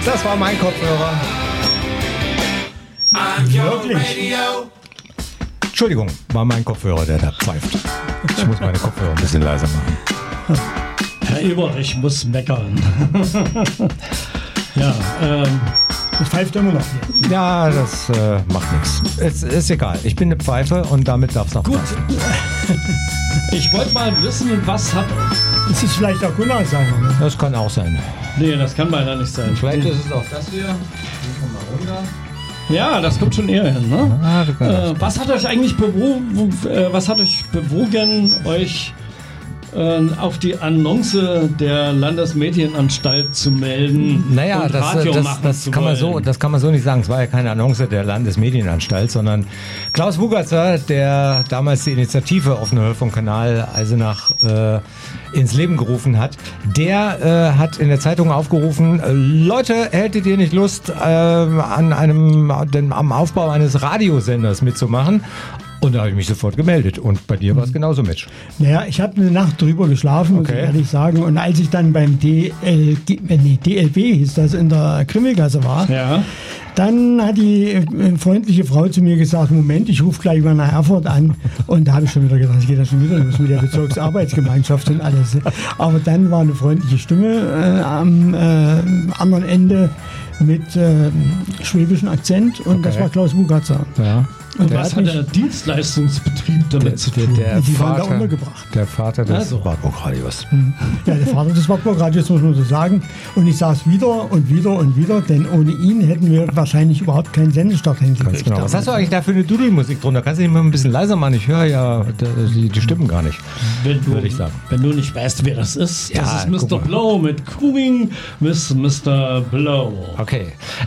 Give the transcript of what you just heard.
Das war mein Kopfhörer. Wirklich? Entschuldigung, war mein Kopfhörer, der da pfeift. Ich muss meine Kopfhörer ein bisschen leiser machen. Herr Ebert, ich muss meckern. Ja, das pfeift immer noch hier. Ja, das macht nichts. Es ist egal. Ich bin eine Pfeife und damit darf es auch Gut. pfeifen. Ich wollte mal wissen, was hat... Das ist vielleicht auch Gunnar sein, ne? Das kann auch sein. Nee, das kann beinahe nicht sein. Vielleicht ist es auch das hier. Hier kommen wir runter. Ja, das kommt schon eher hin, ne? Ah, du kannst Was hat euch eigentlich bewogen, euch auf die Annonce der Landesmedienanstalt zu melden? Naja, und Radio machen das zu kann man wollen? das kann man so nicht sagen. Es war ja keine Annonce der Landesmedienanstalt, sondern Klaus Wugatzer, der damals die Initiative Offene Hörfunkkanal Eisenach ins Leben gerufen hat, der hat in der Zeitung aufgerufen, Leute, hättet ihr nicht Lust, am Aufbau eines Radiosenders mitzumachen? Und da habe ich mich sofort gemeldet. Und bei dir war es genauso, Mitch. Naja, ich habe eine Nacht drüber geschlafen, muss ich ehrlich sagen. Und als ich dann beim DLB hieß das, in der Grimmelgasse war, Ja. dann hat die freundliche Frau zu mir gesagt, Moment, ich rufe gleich mal nach Erfurt an. Und da habe ich schon wieder gedacht, es geht ja schon wieder los mit der Bezirksarbeitsgemeinschaft und alles. Aber dann war eine freundliche Stimme am anderen Ende mit schwäbischen Akzent und das war Klaus Wugatzer. Ja. Und was hat der Dienstleistungsbetrieb damit zu tun? Die waren da untergebracht. Der Vater des Also. Wartburg-Radios. Ja, der Vater des Wartburg-Radios, muss man so sagen. Und ich saß wieder und wieder und wieder, denn ohne ihn hätten wir wahrscheinlich überhaupt keinen Sendestart hingekriegt. Genau. Was hast du eigentlich da für eine Dudelmusik drunter? Kannst du dich mal ein bisschen leiser machen? Ich höre ja die Stimmen gar nicht. Würde ich sagen. Wenn du nicht weißt, wer das ist, Ja, das ist guck Mr. mal. Blow mit Crewing Miss Mr. Blow. Okay.